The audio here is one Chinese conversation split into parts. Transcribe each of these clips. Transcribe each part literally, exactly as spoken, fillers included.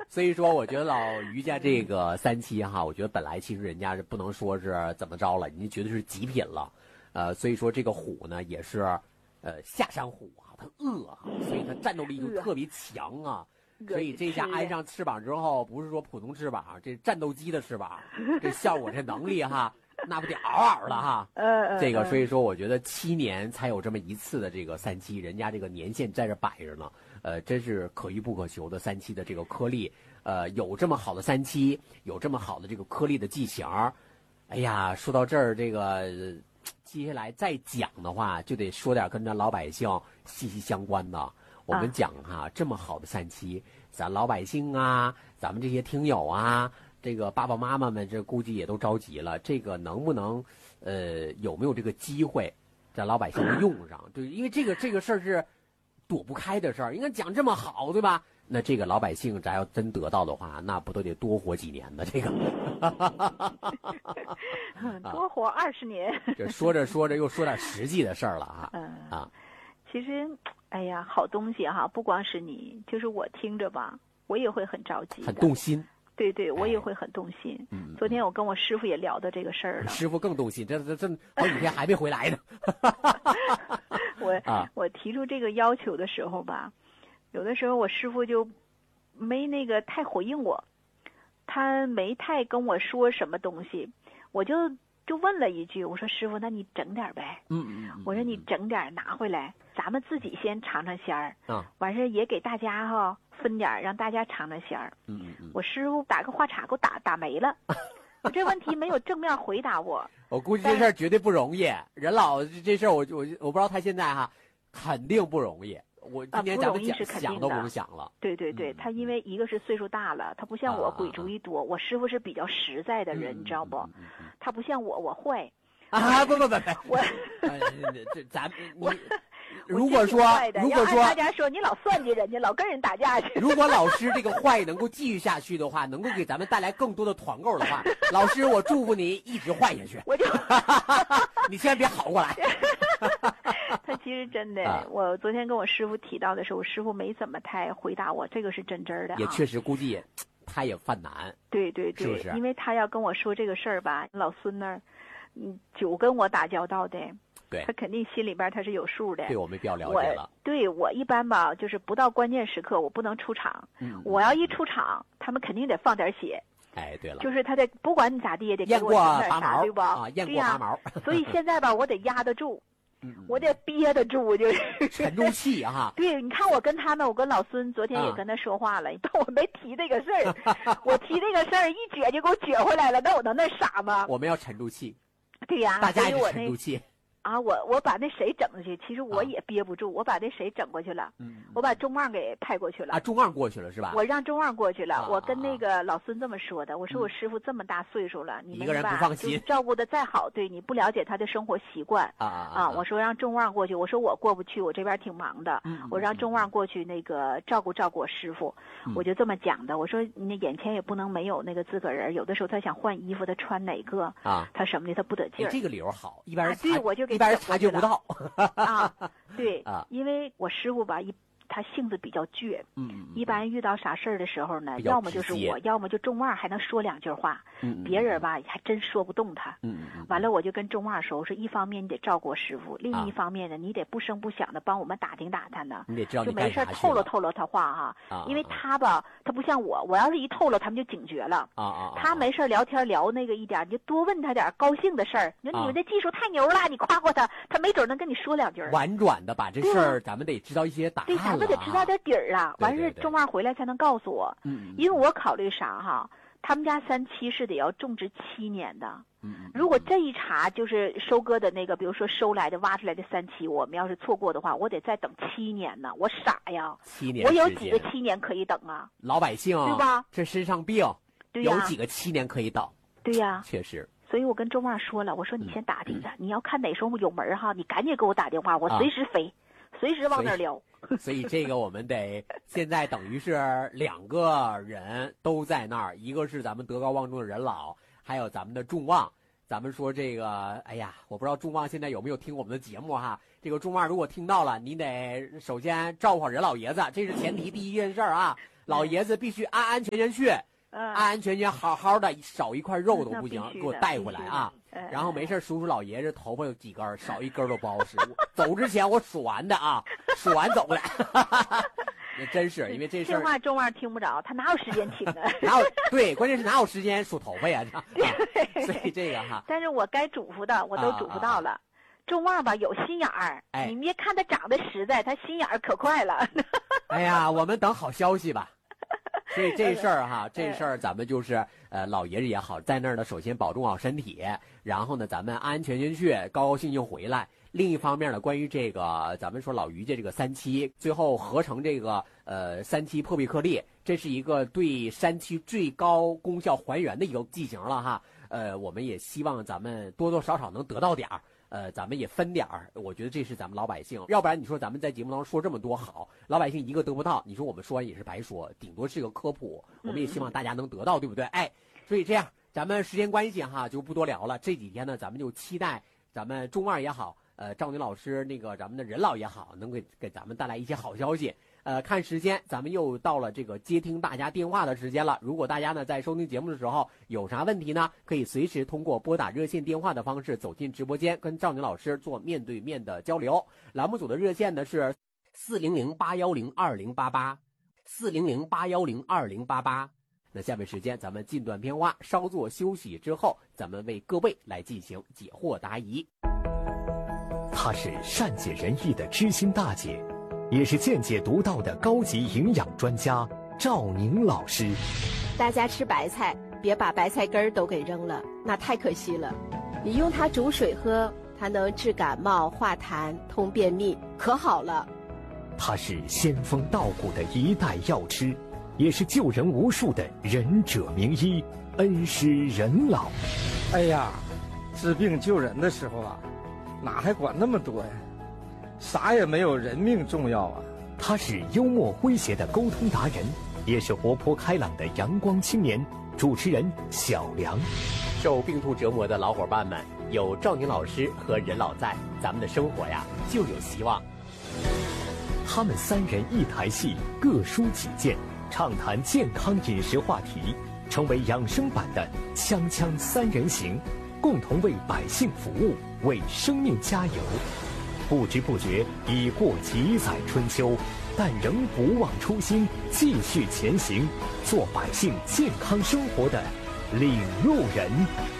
所以说，我觉得老于家这个三期哈，我觉得本来其实人家是不能说是怎么着了，人家绝对是极品了。呃，所以说这个虎呢也是，呃，下山虎啊，它饿啊，所以它战斗力就特别强啊。所以这下安上翅膀之后，不是说普通翅膀，这战斗机的翅膀，这效果这能力哈，那不得嗷嗷了哈。 呃， 这个所以说，我觉得七年才有这么一次的这个三期，人家这个年限在这摆着呢，呃，真是可遇不可求的三期的这个颗粒，呃，有这么好的三期，有这么好的这个颗粒的剂型，哎呀，说到这儿，这个、呃、接下来再讲的话，就得说点跟咱老百姓息息相关的。我们讲哈、啊，这么好的三期，咱老百姓啊，咱们这些听友啊，这个爸爸妈妈们，这估计也都着急了。这个能不能，呃，有没有这个机会，咱老百姓用上？对，因为这个这个事儿是躲不开的事儿。应该讲这么好，对吧？那这个老百姓，咱要真得到的话，那不都得多活几年呢？这个， 多活二十年。 这说着说着又说点实际的事儿了啊！ 嗯啊， 其实。哎呀，好东西哈，不光是你，就是我听着吧，我也会很着急， 很动心。 对对，我也会很动心。 嗯， 昨天我跟我师傅也聊到这个事儿了。 师傅更动心，这这这好几天还没回来呢。 我、 啊、 我提出这个要求的时候吧，有的时候我师傅就没那个太回应我，他没太跟我说什么东西，我就就问了一句，我说师傅，那你整点呗。 嗯嗯嗯。 我说你整点拿回来。咱们自己先尝尝鲜儿， 啊， 完事儿也给大家哈分点，让大家尝尝鲜儿。 嗯嗯嗯。 我师傅打个话茬给我打打没了，我这问题没有正面回答我。 我估计这事儿绝对不容易，人老这事儿我我我不知道他现在哈，肯定不容易。我今年咱们讲、 啊、 想都不用想了。 对对对，嗯、他因为一个是岁数大了，他不像我鬼主意多。啊、我师傅是比较实在的人， 嗯、 你知道不？ 嗯嗯嗯、 他不像我，我坏。 啊不不不不， 我这咱我。 如果说，如果说大家说你老算计人家，老跟人打架去。 如果老师这个坏能够继续下去的话，能够给咱们带来更多的团购的话，老师我祝福你一直坏下去。 我就， 你千万别好过来。 他其实真的、 啊， 我昨天跟我师傅提到的时候，我师傅没怎么太回答我，这个是真真的、啊。 也确实估计也，他也犯难。 对对对， 是不是？ 因为他要跟我说这个事儿吧，老孙那儿，嗯，久跟我打交道的。 对， 他肯定心里边他是有数的。 对，我没必要了解了。 我对我一般吧，就是不到关键时刻我不能出场。 嗯， 我要一出场，他们肯定得放点血。 哎，对了， 就是他得不管你咋地也得给我整点啥，对不？ 啊，验过拔毛。 所以现在吧，我得压得住， 嗯、 我得憋得住，就是沉住气啊。 对，你看我跟他们，我跟老孙昨天也跟他说话了，但、啊、我没提这个事儿，我提这个事儿一撅就给我撅回来了，那我能那傻吗？ 我们要沉住气。 对呀， 大家也沉住气。 啊，我我把那谁整过去，其实我也憋不住，啊、我把那谁整过去了， 嗯， 我把钟旺给派过去了。 啊，钟旺过去了是吧？ 我让钟旺过去了， 啊、 我跟那个老孙这么说的，我说我师傅这么大岁数了， 嗯、 你们一个人不放心， 照顾的再好，对你不了解他的生活习惯啊啊啊！我说让钟旺过去，我说我过不去，我这边挺忙的， 嗯、 我让钟旺过去那个照顾照顾我师傅， 嗯、 我就这么讲的。我说你眼前也不能没有那个自个人，有的时候他想换衣服，他穿哪个啊？ 他什么的他不得劲儿、 哎。这个理由好，一般人、 啊、对我就给一般人察觉不到。 啊，对啊， 因为我师傅吧，一他性子比较倔， 嗯， 一般遇到啥事儿的时候呢，要么就是我，要么就钟旺还能说两句话， 嗯， 别人吧还真说不动他， 嗯嗯， 完了我就跟钟旺说，我说一方面你得照顾我师傅，另一方面呢，你得不声不响的帮我们打听打探呢， 你得知道就没事透露透露他话哈， 啊， 因为他吧，他不像我，我要是一透露他们就警觉了， 啊啊， 他没事聊天聊那个一点，你就多问他点高兴的事儿，你说你们这技术太牛了，你夸夸他，他没准能跟你说两句， 婉转的把这事儿咱们得知道一些答案对，咱们得知道点底儿。啊，完事钟旺回来才能告诉我， 嗯， 因为我考虑啥哈，他们家三期是得要种植七年的， 嗯， 如果这一茬就是收割的那个，比如说收来的挖出来的三期，我们要是错过的话，我得再等七年呢，我傻呀， 七年， 我有几个七年可以等啊？ 老百姓对吧？ 这身上病， 对呀， 有几个七年可以等？ 对呀， 确实。 所以我跟钟旺说了，我说你先打听着，嗯、你要看哪时候有门哈，你赶紧给我打电话，我随时飞。啊随时往那儿聊， 所以这个我们得现在等于是两个人都在那儿，一个是咱们德高望重的人老，还有咱们的众望。咱们说这个，哎呀，我不知道众望现在有没有听我们的节目哈。这个众望如果听到了，你得首先照顾好任老爷子，这是前提，第一件事儿啊。 老爷子必须安安全全去， 嗯， 安安全全好好的，少一块肉都不行， 那必须的给我带回来啊。 嗯然后没事，数数老爷子头发有几根，少一根都不好使。走之前我数完的啊，数完走的。那真是因为这事这儿， 话中旺听不着，他哪有时间听啊？ 哪有对，关键是哪有时间数头发呀？啊、所以这个哈， 但是我该嘱咐的我都嘱咐到了。 啊啊中旺吧有心眼儿， 哎你别看他长得实在，他心眼儿可快了。 哎呀，我们等好消息吧。所以这事儿哈，这事儿咱们就是呃，老爷子也好，在那儿呢，首先保重好身体，然后呢，咱们安安全全去，高高兴兴回来。另一方面呢，关于这个咱们说老于家这个三七，最后合成这个呃三七破壁颗粒，这是一个对山区最高功效还原的一个剂型了哈。呃，我们也希望咱们多多少少能得到点儿。呃，咱们也分点儿，我觉得这是咱们老百姓，要不然你说咱们在节目当中说这么多好，老百姓一个得不到，你说我们说完也是白说，顶多是个科普，我们也希望大家能得到，对不对？哎，所以这样，咱们时间关系哈，就不多聊了。这几天呢，咱们就期待咱们中二也好，呃，赵宁老师那个咱们的任老也好，能给给咱们带来一些好消息。呃，看时间，咱们又到了这个接听大家电话的时间了。如果大家呢在收听节目的时候有啥问题呢，可以随时通过拨打热线电话的方式走进直播间，跟赵宁老师做面对面的交流。栏目组的热线呢是四零零八幺零二零八八，四零零八幺零二零八八。那下面时间咱们进段片花，稍作休息之后，咱们为各位来进行解惑答疑。 她是善解人意的知心大姐，也是见解独到的高级营养专家赵宁老师。 大家吃白菜，别把白菜根儿都给扔了，那太可惜了。你用它煮水喝，它能治感冒、化痰、通便秘，可好了。 他是仙风道骨的一代药师，也是救人无数的仁者名医，恩师任老。 哎呀，治病救人的时候啊，哪还管那么多呀？啥也没有人命重要啊！ 他是幽默诙谐的沟通达人，也是活泼开朗的阳光青年。主持人小梁。 受病痛折磨的老伙伴们，有赵宁老师和任老在，咱们的生活呀就有希望。 他们三人一台戏，各抒己见，畅谈健康饮食话题，成为养生版的锵锵三人行，共同为百姓服务，为生命加油。不知不觉已过几载春秋，但仍不忘初心，继续前行，做百姓健康生活的领路人。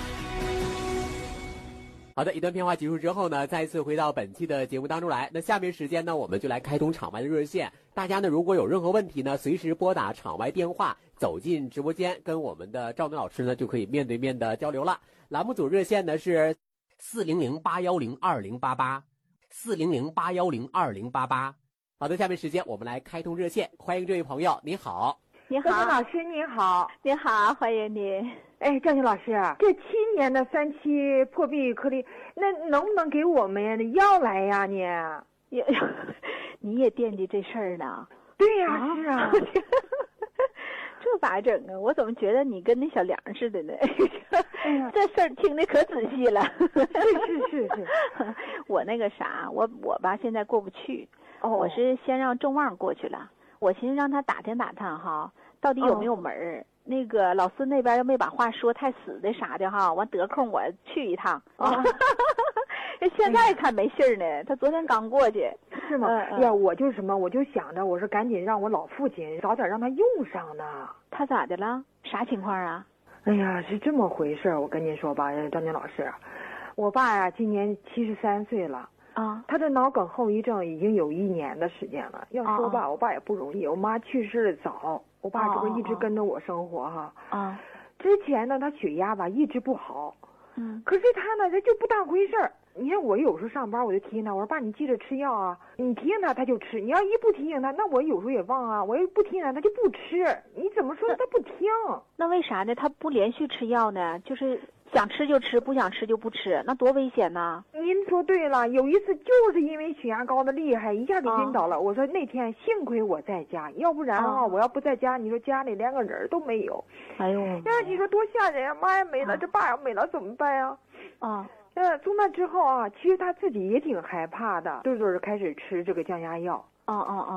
好的，一段片花结束之后呢，再一次回到本期的节目当中来。那下面时间呢，我们就来开通场外的热线。大家呢，如果有任何问题呢，随时拨打场外电话，走进直播间，跟我们的赵明老师呢，就可以面对面的交流了。栏目组热线呢是四零零八幺零二零八八，四零零八幺零二零八八。好的，下面时间我们来开通热线，欢迎这位朋友，您好。 你好， 赵宁老师您好。 您好，欢迎您。 哎，赵宁老师，这七年的三期破壁颗粒，那能不能给我们要来呀？你， 也你也惦记这事儿呢？ 对呀， 啊是啊。 这咋整啊？我怎么觉得你跟那小梁似的呢？ 哎呀， 这事儿听得可仔细了。 是是是是。 我那个啥，我我吧现在过不去。 哦。 我是先让仲旺过去了，我寻思让他打听打探哈，到底有没有门儿。哦，那个老孙那边要没把话说太死的啥的哈，完得空我去一趟。 哦。 现在看没信儿呢，他昨天刚过去。 是吗？哎呀，我就什么，我就想着，我说赶紧让我老父亲早点让他用上呢。 他咋的了？啥情况啊？ 哎呀，是这么回事，我跟您说吧，张宁老师，我爸呀今年七十三岁了啊， 他这脑梗后遗症已经有一年的时间了。要说吧，我爸也不容易，我妈去世的早，我爸这不一直跟着我生活哈。 啊， 之前呢，他血压吧一直不好， 嗯， 可是他呢，他就不当回事儿。你看我有时候上班，我就提醒他，我说爸，你记着吃药啊。你提醒他，他就吃；你要一不提醒他，那我有时候也忘啊。我要不提醒他，他就不吃。你怎么说他不听？ 那为啥呢？他不连续吃药呢？就是想吃就吃，不想吃就不吃，那多危险呢？ 您说对了，有一次就是因为血压高的厉害，一下就晕倒了。啊、我说那天幸亏我在家，要不然啊，啊我要不在家，你说家里连个人都没有。 哎呦， 呀，你说多吓人啊！妈也没了，啊、这爸要没了怎么办呀？ 啊。 呃，从那之后啊，其实他自己也挺害怕的，对对开始吃这个降压药。 哦哦哦。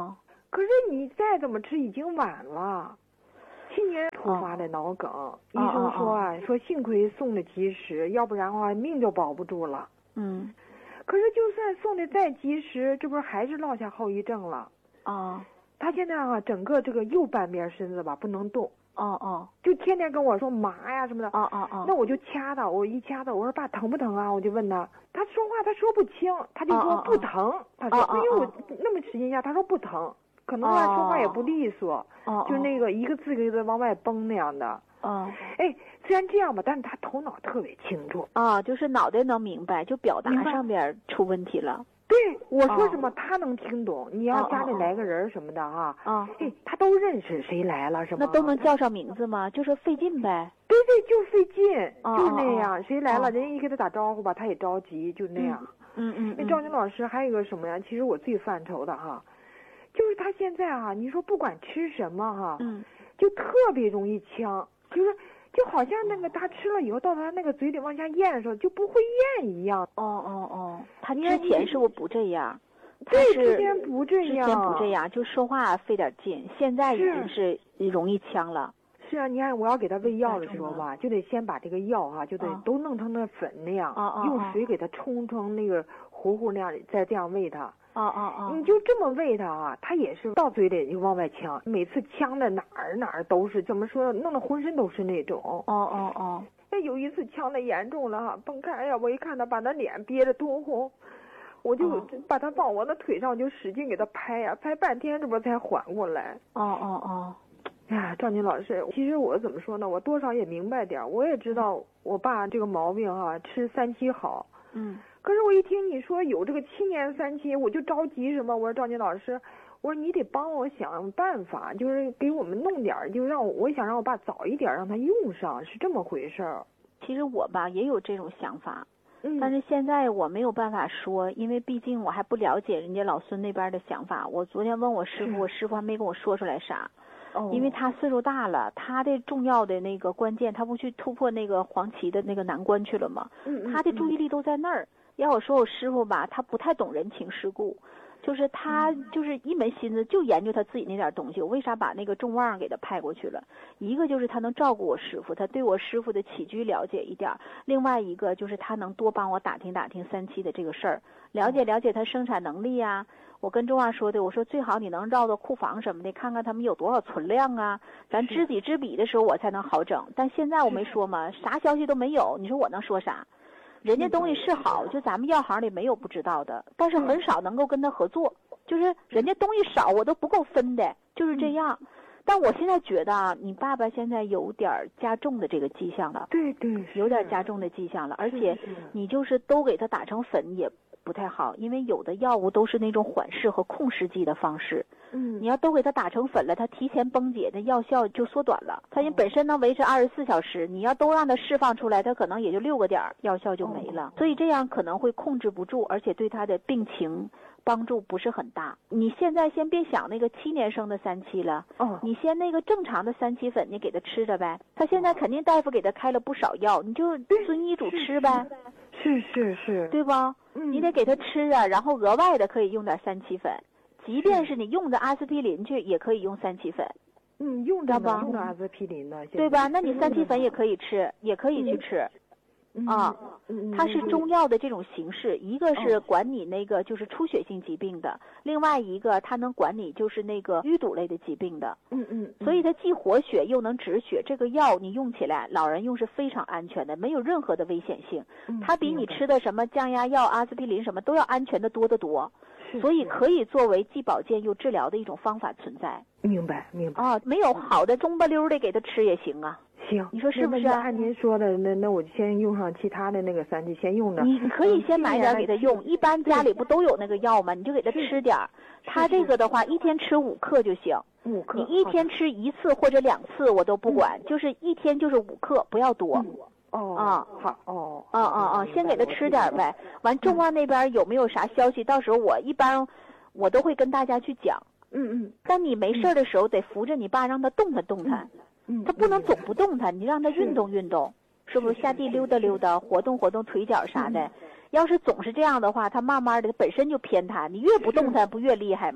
可是你再怎么吃已经晚了。去年突发的脑梗， 哦、 医生说啊， 哦、 说幸亏送的及时，要不然的话命就保不住了。 嗯。 可是就算送的再及时，这不是还是落下后遗症了？ 哦。 他现在啊，整个这个右半边身子吧不能动。 哦哦。 就天天跟我说麻呀什么的。 哦哦哦。 那我就掐他，我一掐他，我说爸疼不疼啊？我就问他，他说话他说不清，他就说不疼。哦、他说，因为我那么使劲压，他说不疼。可能他说话也不利索， 哦、 就那个一个字一个字往外崩那样的。 哦， 哎，虽然这样吧，但是他头脑特别清楚。 啊，就是脑袋能明白，就表达上边出问题了。 对，我说什么、哦、他能听懂。你要家里来个人什么的哈， 啊、哦， 哎，他都认识谁来了什么。 那都能叫上名字吗？就是费劲呗。 对对，就费劲， 哦、 就是那样。 哦、 谁来了， 哦、 人家一给他打招呼吧，他也着急，就那样。 嗯嗯。 那赵军老师还有一个什么呀？其实我最犯愁的哈。就是他现在啊，你说不管吃什么哈， 嗯， 就特别容易呛，就是就好像那个他吃了以后到他那个嘴里往下咽的时候就不会咽一样。 哦哦哦，他之前是不是不这样？ 对，之前不这样， 之前不这样，就说话费点劲，现在已经是容易呛了。 是啊，你看我要给他喂药的时候吧，就得先把这个药哈、啊，就得都弄成那粉那样， 哦、 用水给他冲成那个糊糊那样，再这样喂他。 哦哦哦， 你就这么喂他啊，他也是到嘴里就往外呛，每次呛的哪儿哪儿都是，怎么说，弄得浑身都是那种。 哦哦哦， 那有一次呛的严重了哈，崩开呀！我一看他把那脸憋得通红，我就把他放我的腿上，就使劲给他拍呀，拍半天这不才缓过来。 哦哦哦， 哎呀，赵宁老师，其实我怎么说呢？我多少也明白点，我也知道我爸这个毛病哈、啊，吃三七好。 嗯。 可是我一听你说有这个七年三期，我就着急什么？我说赵宁老师，我说你得帮我想办法，就是给我们弄点，就让我我想让我爸早一点让他用上，是这么回事儿。 其实我吧也有这种想法， 嗯， 但是现在我没有办法说，因为毕竟我还不了解人家老孙那边的想法。我昨天问我师傅，我师傅还没跟我说出来啥。 哦， 因为他岁数大了，他的重要的那个关键，他不去突破那个黄旗的那个难关去了吗？ 嗯嗯， 他的注意力都在那儿。要我说，我师傅吧，他不太懂人情世故，就是他就是一门心思就研究他自己那点东西。我为啥把那个众望给他派过去了？一个就是他能照顾我师傅，他对我师傅的起居了解一点；另外一个就是他能多帮我打听打听三七的这个事儿，了解了解他生产能力啊。我跟众望说的，我说最好你能绕到库房什么的，看看他们有多少存量啊，咱知己知彼的时候我才能好整。但现在我没说嘛，啥消息都没有，你说我能说啥？人家东西是好，就咱们药行里没有不知道的，但是很少能够跟他合作，就是人家东西少，我都不够分的，就是这样。但我现在觉得啊，你爸爸现在有点加重的这个迹象了， 对对， 有点加重的迹象了，而且你就是都给他打成粉也不太好，因为有的药物都是那种缓释和控制剂的方式。 嗯， 你要都给它打成粉了，它提前崩解，那药效就缩短了。它本身能维持二十四小时，你要都让它释放出来，它可能也就六个点儿，药效就没了。所以这样可能会控制不住，而且对他的病情帮助不是很大。你现在先别想那个七年生的三七了， 哦， 你先那个正常的三七粉，你给他吃着呗。他现在肯定大夫给他开了不少药，你就遵医嘱吃呗。 是是是， 对吧？ 嗯， 你得给他吃啊，然后额外的可以用点三七粉。即便是你用着阿司匹林去，也可以用三七粉。 嗯，用着吧，用着阿司匹林呢， 对吧？那你三七粉也可以吃，也可以去吃。 嗯、 啊， 嗯、 它是中药的这种形式，一个是管你那个就是出血性疾病的，哦、另外一个它能管你就是那个淤堵类的疾病的。 嗯嗯。 所以它既活血又能止血，这个药你用起来，老人用是非常安全的，没有任何的危险性。 嗯、 它比你吃的什么降压药、阿司匹林什么都要安全的多得多。所以可以作为既保健又治疗的一种方法存在。 明白明白啊，没有好的中不溜的给他吃也行啊。 行， 你说是不是？ 按您说的，那那我就先用上其他的那个三剂，先用着。 你可以先买点给他用，一般家里不都有那个药吗？你就给他吃点儿。他这个的话，一天吃五克就行。 五克。 你一天吃一次或者两次我都不管，就是一天就是五克，不要多。 哦啊， 好哦， 啊啊啊！先给他吃点呗。完，众望那边有没有啥消息？到时候我一般我都会跟大家去讲。 嗯嗯。 但你没事的时候得扶着你爸，让他动弹动弹。 嗯。 他不能总不动弹，你让他运动运动，是不是？下地溜达溜达，活动活动腿脚啥的。要是总是这样的话，他慢慢的本身就偏瘫，你越不动弹不越厉害吗？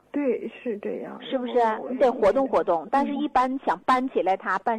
对，是这样。 是不是？你得活动活动，但是一般想搬起来它搬